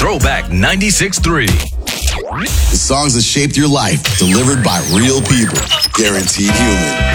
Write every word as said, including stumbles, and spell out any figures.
Throwback ninety-six point three. The songs that shaped your life, delivered by real people. Guaranteed Human.